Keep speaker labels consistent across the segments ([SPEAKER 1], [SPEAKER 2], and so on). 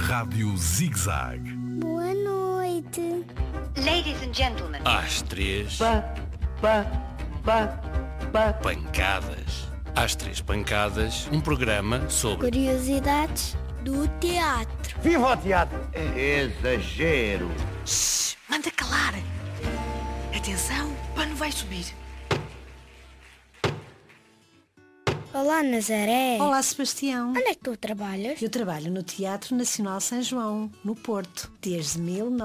[SPEAKER 1] Rádio Zig-Zag.
[SPEAKER 2] Boa noite.
[SPEAKER 3] Ladies and gentlemen.
[SPEAKER 4] Às 3, pancadas. Às 3 pancadas, um programa sobre
[SPEAKER 2] Curiosidades do teatro.
[SPEAKER 5] Viva o teatro!
[SPEAKER 6] Exagero!
[SPEAKER 7] Shhh, manda calar! Atenção, o pano vai subir.
[SPEAKER 2] Olá, Nazaré.
[SPEAKER 8] Olá, Sebastião.
[SPEAKER 2] Onde é que tu trabalhas?
[SPEAKER 8] Eu trabalho no Teatro Nacional São João, no Porto, desde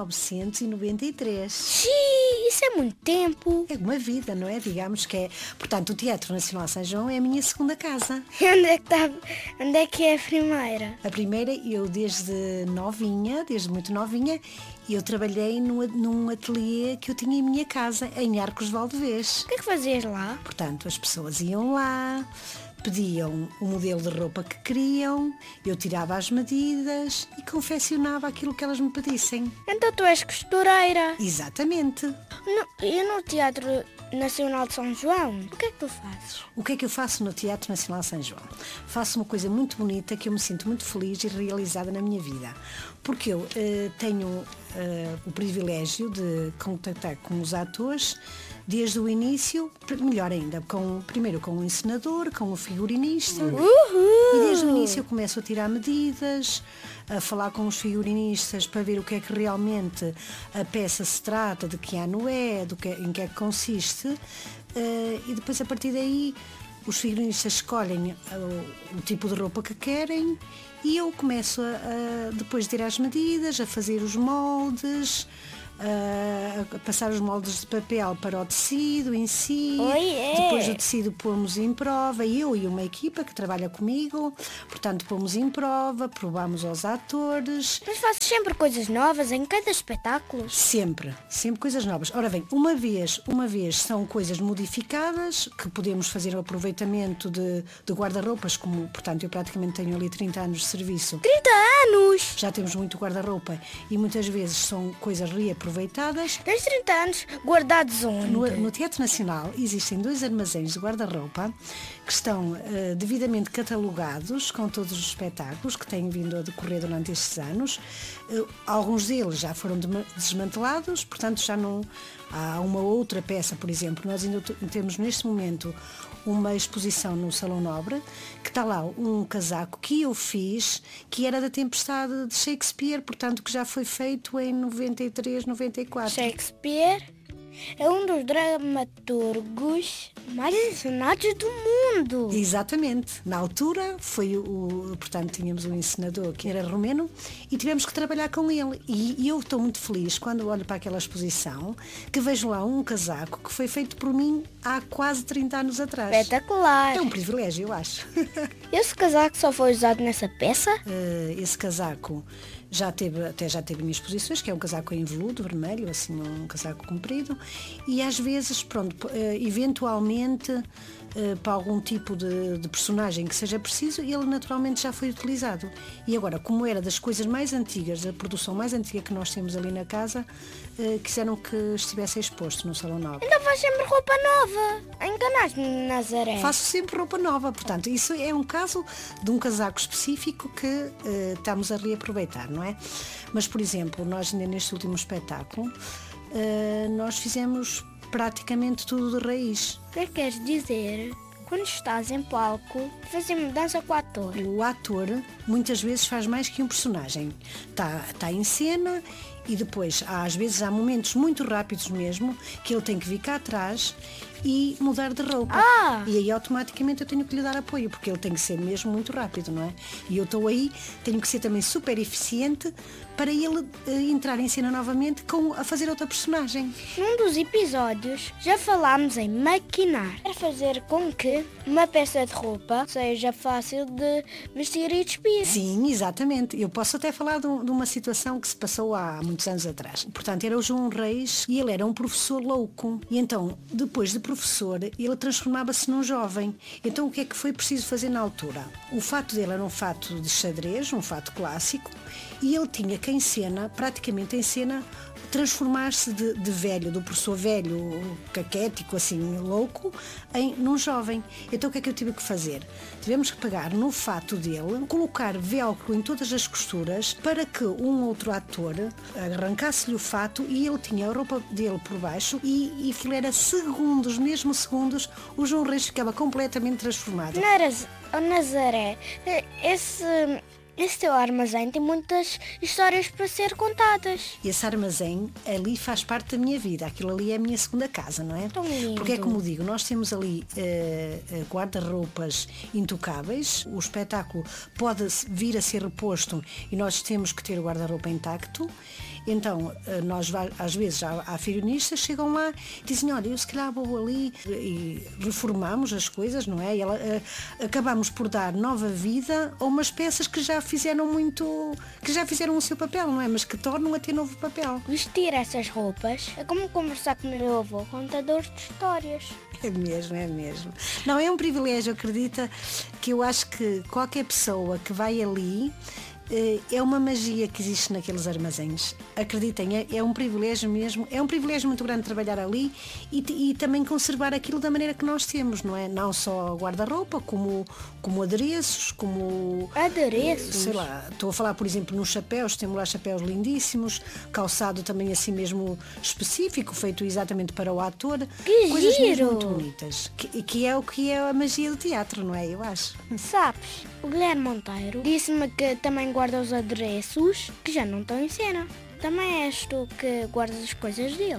[SPEAKER 8] 1993.
[SPEAKER 2] Xiii, isso é muito tempo.
[SPEAKER 8] É uma vida, não é? Digamos que é. Portanto, o Teatro Nacional São João é a minha segunda casa.
[SPEAKER 2] E onde é que é a primeira?
[SPEAKER 8] A primeira, eu desde muito novinha, eu trabalhei num ateliê que eu tinha em minha casa, em Arcos de Valdevez.
[SPEAKER 2] O que é que fazias lá?
[SPEAKER 8] Portanto, as pessoas iam lá, pediam o modelo de roupa que queriam, eu tirava as medidas e confeccionava aquilo que elas me pedissem.
[SPEAKER 2] Então tu és costureira.
[SPEAKER 8] Exatamente.
[SPEAKER 2] E no Teatro Nacional de São João, o que é que tu fazes?
[SPEAKER 8] O que é que eu faço no Teatro Nacional São João? Faço uma coisa muito bonita que eu me sinto muito feliz e realizada na minha vida. Porque eu tenho o privilégio de contactar com os atores desde o início, melhor ainda, primeiro com o encenador, com o figurinista. E desde o início eu começo a tirar medidas, a falar com os figurinistas para ver o que é que realmente a peça se trata, de que ano é, em que é que consiste. E depois a partir daí os figurinistas escolhem o tipo de roupa que querem e eu começo depois de tirar as medidas, a fazer os moldes, a passar os moldes de papel para o tecido em si. Depois do tecido pomos em prova, eu e uma equipa que trabalha comigo, portanto pomos em prova, provamos aos atores.
[SPEAKER 2] Mas fazes sempre coisas novas em cada espetáculo?
[SPEAKER 8] Sempre coisas novas. Ora bem, uma vez são coisas modificadas, que podemos fazer o aproveitamento de guarda-roupas, como, portanto, eu praticamente tenho ali 30 anos de serviço.
[SPEAKER 2] 30 anos!
[SPEAKER 8] Já temos muito guarda-roupa e muitas vezes são coisas reaproveitadas.
[SPEAKER 2] Tens 30 anos guardados onde?
[SPEAKER 8] No Teatro Nacional existem 2 armazéns de guarda-roupa que estão devidamente catalogados com todos os espetáculos que têm vindo a decorrer durante estes anos. Alguns deles já foram desmantelados, portanto já não há uma outra peça, por exemplo. Nós ainda temos neste momento uma exposição no Salão Nobre, que está lá um casaco que eu fiz, que era da Tempestade de Shakespeare, portanto que já foi feito em 93, 94.
[SPEAKER 2] Shakespeare é um dos dramaturgos mais encenados do mundo.
[SPEAKER 8] Exatamente. Na altura portanto, tínhamos um encenador que era romeno e tivemos que trabalhar com ele. E eu estou muito feliz quando olho para aquela exposição que vejo lá um casaco que foi feito por mim há quase 30 anos atrás.
[SPEAKER 2] Espetacular.
[SPEAKER 8] É um privilégio, eu acho.
[SPEAKER 2] Esse casaco só foi usado nessa peça?
[SPEAKER 8] Esse casaco já teve minhas exposições, que é um casaco em veludo vermelho, assim um casaco comprido, e às vezes, eventualmente, para algum tipo de personagem que seja preciso, ele naturalmente já foi utilizado. E agora, como era das coisas mais antigas, da produção mais antiga que nós temos ali na casa, quiseram que estivesse exposto no Salão Nobre.
[SPEAKER 2] Então faz sempre roupa nova. Enganaste-me, Nazaré.
[SPEAKER 8] Faço sempre roupa nova, portanto, isso é um caso de um casaco específico que estamos a reaproveitar, não é? Mas, por exemplo, nós ainda neste último espetáculo, nós fizemos praticamente tudo de raiz.
[SPEAKER 2] O que é que queres dizer? Quando estás em palco, fazer mudança com o ator.
[SPEAKER 8] O ator muitas vezes faz mais que um personagem. Está em cena e depois às vezes há momentos muito rápidos mesmo que ele tem que vir cá atrás e mudar de roupa. E aí automaticamente eu tenho que lhe dar apoio, porque ele tem que ser mesmo muito rápido, não é? E eu estou aí, tenho que ser também super eficiente para ele entrar em cena novamente a fazer outra personagem.
[SPEAKER 2] Num dos episódios já falámos em maquinar. Para fazer com que uma peça de roupa seja fácil de vestir e despir.
[SPEAKER 8] Sim, exatamente. Eu posso até falar de uma situação que se passou há muitos anos atrás. Portanto, era o João Reis e ele era um professor louco. E então, depois de professor, ele transformava-se num jovem. Então, o que é que foi preciso fazer na altura? O fato dele era um fato de xadrez, um fato clássico, e ele tinha que praticamente em cena, transformar-se de velho, do professor velho, caquético, assim, louco, num jovem. Então o que é que eu tive que fazer? Tivemos que pegar no fato dele, colocar velcro em todas as costuras para que um outro ator arrancasse-lhe o fato e ele tinha a roupa dele por baixo e aquilo era segundos, mesmo segundos, o João Reis ficava completamente transformado.
[SPEAKER 2] Nazaré, esse teu armazém tem muitas histórias para ser contadas.
[SPEAKER 8] Esse armazém ali faz parte da minha vida. Aquilo ali é a minha segunda casa, não é?
[SPEAKER 2] Tão lindo.
[SPEAKER 8] Porque é como digo, nós temos ali guarda-roupas intocáveis. O espetáculo pode vir a ser reposto e nós temos que ter o guarda-roupa intacto. Então, nós às vezes há figurinistas que chegam lá e dizem, olha, eu se calhar vou ali e reformamos as coisas, não é? E acabamos por dar nova vida a umas peças que já fizeram o seu papel, não é? Mas que tornam a ter novo papel.
[SPEAKER 2] Vestir essas roupas é como conversar com o meu avô, contador de histórias.
[SPEAKER 8] É mesmo. Não, é um privilégio, acredita, que eu acho que qualquer pessoa que vai ali é uma magia que existe naqueles armazéns. Acreditem, é um privilégio mesmo, é um privilégio muito grande trabalhar ali e também conservar aquilo da maneira que nós temos, não é? Não só guarda-roupa, como adereços, como...
[SPEAKER 2] Adereços?
[SPEAKER 8] Sei lá, estou a falar, por exemplo, nos chapéus, temos lá chapéus lindíssimos, calçado também assim mesmo específico, feito exatamente para o ator.
[SPEAKER 2] Que
[SPEAKER 8] coisas
[SPEAKER 2] giro!
[SPEAKER 8] mesmo muito bonitas, que é o que é a magia do teatro, não é? Eu acho.
[SPEAKER 2] Sabes, o Guilherme Monteiro disse-me que também guarda os adereços que já não estão em cena. Também és tu que guardas as coisas dele.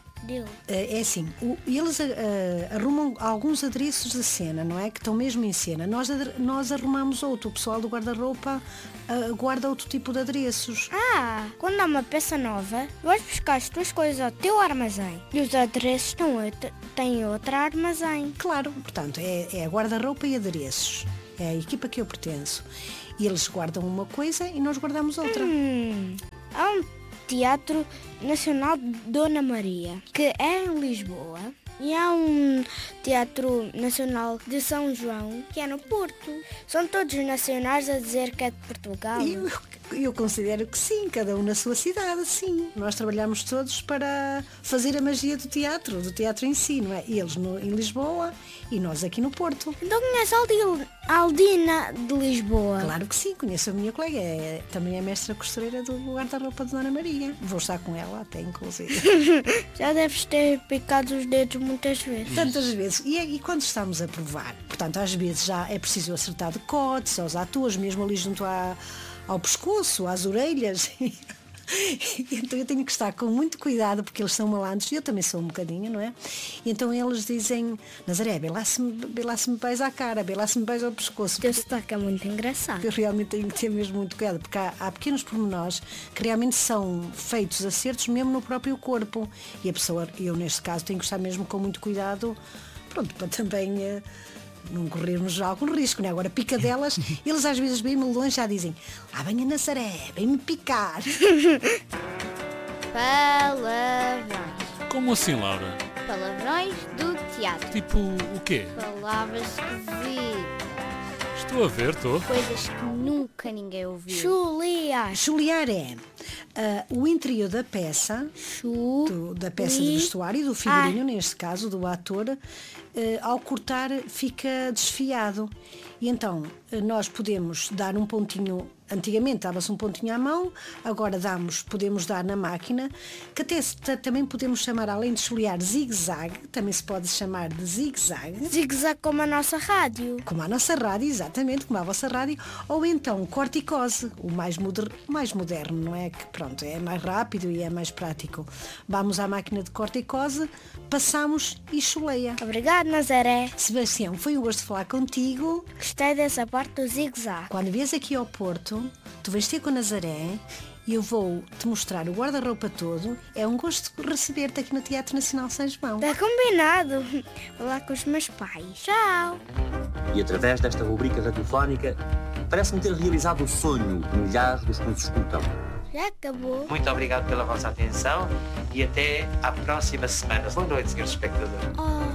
[SPEAKER 8] É assim, eles arrumam alguns adereços de cena, não é? Que estão mesmo em cena. Nós arrumamos outro, o pessoal do guarda-roupa guarda outro tipo de adereços.
[SPEAKER 2] Quando há uma peça nova, vais buscar as tuas coisas ao teu armazém e os adereços têm outro armazém.
[SPEAKER 8] Claro, portanto, é guarda-roupa e adereços. É a equipa que eu pertenço. E eles guardam uma coisa e nós guardamos outra.
[SPEAKER 2] Há um Teatro Nacional de Dona Maria, que é em Lisboa. E há um Teatro Nacional de São João, que é no Porto. São todos nacionais a dizer que é de Portugal.
[SPEAKER 8] Eu considero que sim, cada um na sua cidade, sim. Nós trabalhamos todos para fazer a magia do teatro em si, não é? Eles em Lisboa e nós aqui no Porto.
[SPEAKER 2] Então conhece a Aldina de Lisboa?
[SPEAKER 8] Claro que sim, conheço a minha colega, também é mestra costureira do guarda-roupa de Dona Maria. Vou estar com ela até, inclusive.
[SPEAKER 2] Já deves ter picado os dedos muitas vezes.
[SPEAKER 8] Tantas vezes. E quando estamos a provar? Portanto, às vezes já é preciso acertar decotes aos atores, mesmo ali junto ao pescoço, às orelhas. Então eu tenho que estar com muito cuidado porque eles são malandros e eu também sou um bocadinho, não é? E então eles dizem, Nazaré, vê lá se me vais à cara, vê lá se me vais ao pescoço.
[SPEAKER 2] O teu sotaque é muito engraçado.
[SPEAKER 8] Eu realmente tenho que ter mesmo muito cuidado porque há pequenos pormenores que realmente são feitos acertos mesmo no próprio corpo e a pessoa, eu neste caso tenho que estar mesmo com muito cuidado, pronto, para também não corrermos algum risco, né? Agora picadelas, eles às vezes bem longe já dizem, vem a Nazaré, vem-me picar.
[SPEAKER 1] Palavrões.
[SPEAKER 4] Como assim, Laura?
[SPEAKER 1] Palavrões do teatro.
[SPEAKER 4] Tipo o quê?
[SPEAKER 1] Palavras esquisitas.
[SPEAKER 4] Estou a ver, estou.
[SPEAKER 1] Coisas que nunca ninguém ouviu.
[SPEAKER 8] Chulear é o interior da peça, da peça de vestuário, do figurino, neste caso, do ator, ao cortar fica desfiado. E então nós podemos dar um pontinho, antigamente dava-se um pontinho à mão, agora podemos dar na máquina, que até também podemos chamar, além de chulear, zigue-zague, também se pode chamar de zigue-zague.
[SPEAKER 2] Zigue-zague como a nossa rádio.
[SPEAKER 8] Como a nossa rádio, exatamente, como a vossa rádio, ou então corticose, o mais moderno, não é? Que pronto, é mais rápido e é mais prático. Vamos à máquina de corticose, passamos e chuleia.
[SPEAKER 2] Obrigado, Nazaré.
[SPEAKER 8] Sebastião, foi um gosto falar contigo.
[SPEAKER 2] Gostei dessa parte do zigue-zague.
[SPEAKER 8] Quando vies aqui ao Porto, tu vais ter com a Nazaré e eu vou-te mostrar o guarda-roupa todo. É um gosto receber-te aqui no Teatro Nacional São João.
[SPEAKER 2] Está combinado. Vou lá com os meus pais. Tchau.
[SPEAKER 5] E através desta rubrica radiofónica, parece-me ter realizado o sonho de milhares dos que nos escutam.
[SPEAKER 2] Já acabou.
[SPEAKER 9] Muito obrigado pela vossa atenção e até à próxima semana. Boa noite, senhores espectadores.